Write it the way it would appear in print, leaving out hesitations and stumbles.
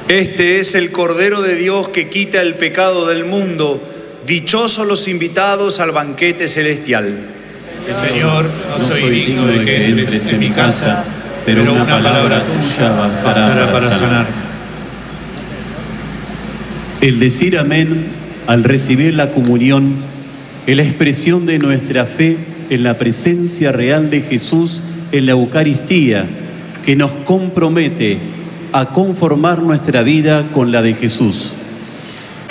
Este es el Cordero de Dios que quita el pecado del mundo. Dichosos los invitados al banquete celestial. Señor, no soy digno de que entres en mi casa, pero una palabra tuya bastará para sanar. El decir amén al recibir la comunión es la expresión de nuestra fe en la presencia real de Jesús en la Eucaristía, que nos compromete a conformar nuestra vida con la de Jesús.